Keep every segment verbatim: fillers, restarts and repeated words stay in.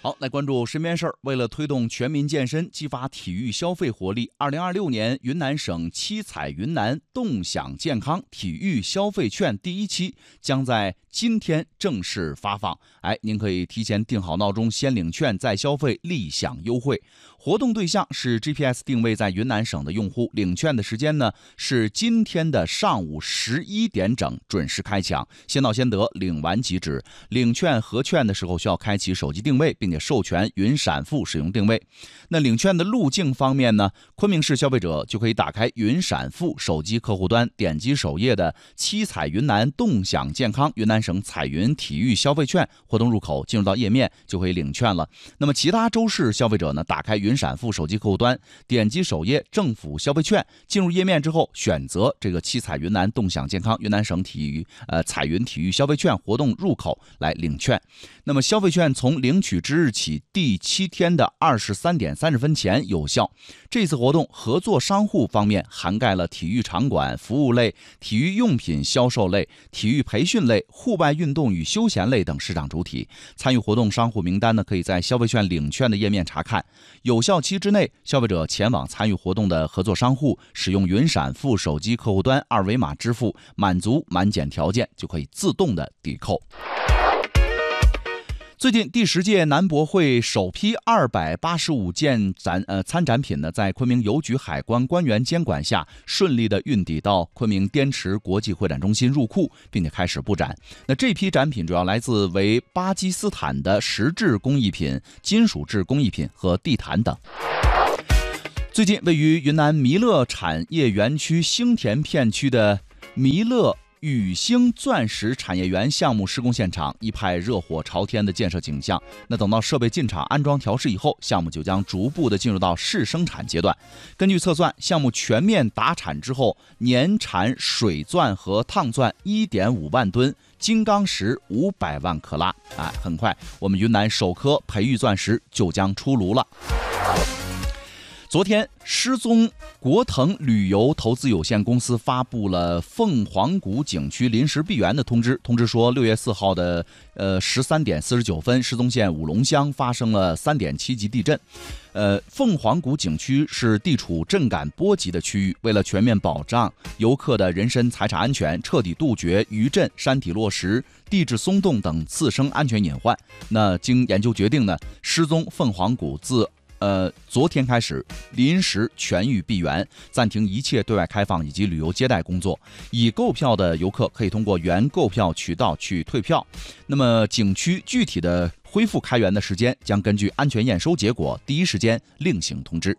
好，来关注身边事儿。为了推动全民健身，激发体育消费活力，二零二六年云南省七彩云南动享健康体育消费券第一期将在今天正式发放。哎，您可以提前定好闹钟，先领券再消费，立享优惠。活动对象是 G P S 定位在云南省的用户，领券的时间呢是今天的上午十一点整，准时开抢，先到先得，领完即止。领券核券的时候需要开启手机定位，并且授权云闪付使用定位。那领券的路径方面呢，昆明市消费者就可以打开云闪付手机客户端，点击首页的七彩云南动享健康云南省彩云体育消费券活动入口，进入到页面就可以领券了。那么其他州市消费者呢，打开云闪付手机客户端，点击首页政府消费券，进入页面之后选择这个七彩云南动享健康云南省体育呃彩云体育消费券活动入口来领券。那么消费券从领取之日起第七天的二十三点三十分前有效。这次活动合作商户方面涵盖了体育场馆、服务类、体育用品销售类、体育培训类、户外运动与休闲类等市场主体。参与活动商户名单呢，可以在消费券领券的页面查看。有效期之内，消费者前往参与活动的合作商户，使用云闪付手机客户端二维码支付，满足满减条件就可以自动的抵扣。最近第十届南博会首批二百八十五件展呃参展品呢，在昆明邮局海关官员监管下，顺利的运抵到昆明滇池国际会展中心入库，并且开始布展。那这批展品主要来自为巴基斯坦的石质工艺品、金属制工艺品和地毯等。最近，位于云南弥勒产业园区兴田片区的弥勒宇星钻石产业园项目施工现场一派热火朝天的建设景象。那等到设备进场安装调试以后，项目就将逐步的进入到试生产阶段。根据测算，项目全面达产之后，年产水钻和烫钻 一点五万吨，金刚石五百万克拉。哎，很快我们云南首颗培育钻石就将出炉了。昨天，失踪国腾旅游投资有限公司发布了凤凰谷景区临时闭园的通知。通知说，六月四号的呃十三点四十九分，失踪县五龙乡发生了三点七级地震。呃，凤凰谷景区是地处震感波及的区域，为了全面保障游客的人身财产安全，彻底杜绝余震、山体落石、地质松动等次生安全隐患，那经研究决定呢，失踪凤凰谷自呃，昨天开始临时全域闭园，暂停一切对外开放以及旅游接待工作。已购票的游客可以通过原购票渠道去退票。那么景区具体的恢复开园的时间将根据安全验收结果第一时间另行通知。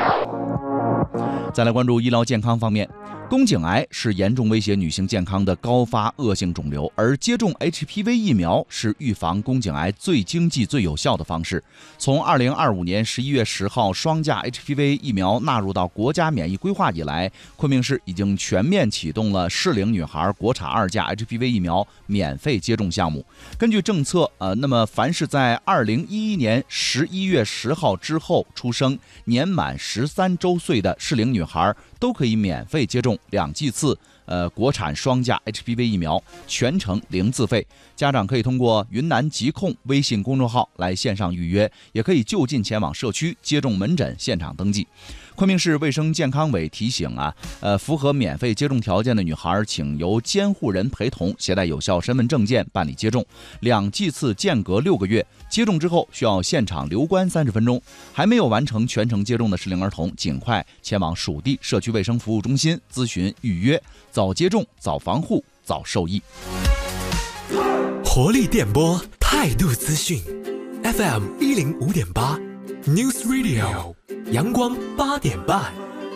再来关注医疗健康方面，宫颈癌是严重威胁女性健康的高发恶性肿瘤，而接种 H P V 疫苗是预防宫颈癌最经济、最有效的方式。从二零二五年十一月十号双价 H P V 疫苗纳入到国家免疫规划以来，昆明市已经全面启动了适龄女孩国产二价 H P V 疫苗免费接种项目。根据政策，呃，那么凡是在二零一一年十一月十号之后出生、年满十三周岁的适龄女孩都可以免费接种两剂次呃国产双价 H P V 疫苗，全程零自费。家长可以通过云南疾控微信公众号来线上预约，也可以就近前往社区接种门诊现场登记。昆明市卫生健康委提醒啊，呃，符合免费接种条件的女孩，请由监护人陪同，携带有效身份证件办理接种。两剂次间隔六个月，接种之后需要现场留观三十分钟。还没有完成全程接种的适龄儿童，尽快前往属地社区卫生服务中心咨询预约，早接种、早防护、早受益。 活力电波，态度资讯 ，F M 一零五点八 News Radio。阳光八点半，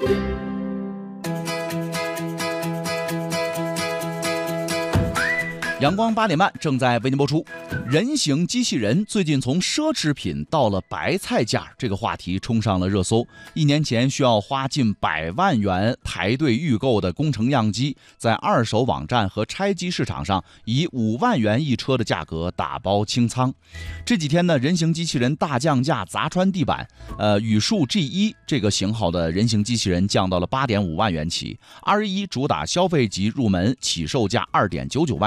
阳光八点半正在为您播出。人形机器人最近从奢侈品到了白菜价，这个话题冲上了热搜。一年前需要花近百万元排队预购的工程样机，在二手网站和拆机市场上以五万元一车的价格打包清仓。这几天呢，人形机器人大降价砸穿地板。呃，宇树 G 一 这个型号的人形机器人降到了八点五万元起 ，R 一主打消费级入门，起售价二点九九万元。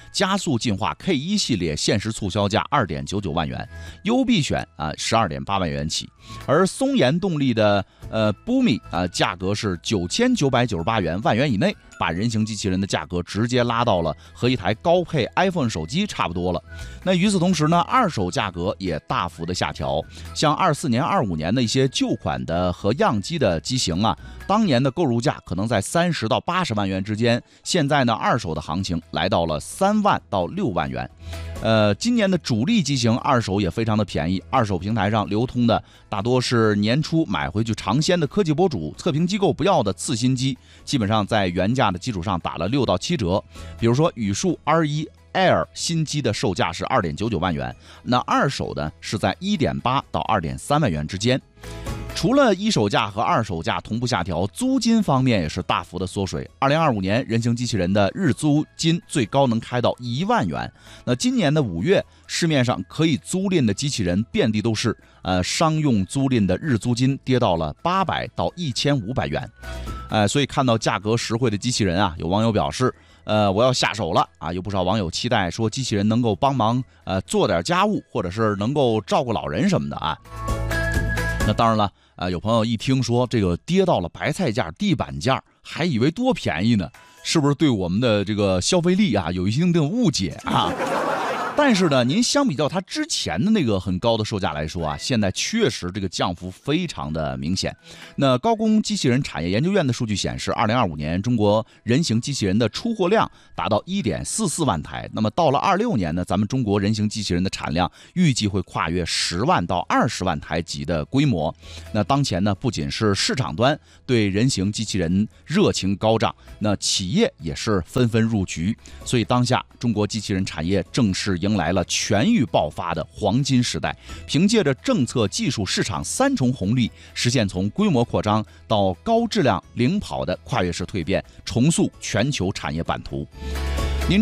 加速进化 K 一 系列限时促销价二点九九万元，优必选啊十二点八万元起。而松研动力的呃 Boomi 啊价格是九千九百九十八元，万元以内，把人形机器人的价格直接拉到了和一台高配 iPhone 手机差不多了。那与此同时呢，二手价格也大幅的下调，像二四年、二五年的一些旧款的和样机的机型啊，当年的购入价可能在三十到八十万元之间，现在呢，二手的行情来到了三万到六万元。呃，今年的主力机型二手也非常的便宜，二手平台上流通的大多是年初买回去尝鲜的科技博主、测评机构不要的次新机，基本上在原价的基础上打了六到七折。比如说宇树 R 一 Air 新机的售价是二点九九万元，那二手的是在一点八到二点三万元之间。除了一手价和二手价同步下调，租金方面也是大幅的缩水。二零二五年人形机器人的日租金最高能开到一万元。那今年的五月，市面上可以租赁的机器人遍地都是，呃，商用租赁的日租金跌到了八百到一千五百元。呃，所以看到价格实惠的机器人啊，有网友表示，呃，我要下手了啊！有不少网友期待说机器人能够帮忙呃做点家务，或者是能够照顾老人什么的啊。那当然了，呃，有朋友一听说这个跌到了白菜价、地板价，还以为多便宜呢，是不是对我们的这个消费力啊有一定的误解啊？但是呢，您相比较它之前的那个很高的售价来说啊，现在确实这个降幅非常的明显。那高工机器人产业研究院的数据显示，二零二五年中国人形机器人的出货量达到一点四四万台。那么到了二六年呢，咱们中国人形机器人的产量预计会跨越十万到二十万台级的规模。那当前呢，不仅是市场端对人形机器人热情高涨，那企业也是纷纷入局。所以当下中国机器人产业正式迎来了全域爆发的黄金时代，凭借着政策、技术、市场三重红利，实现从规模扩张到高质量领跑的跨越式蜕变，重塑全球产业版图。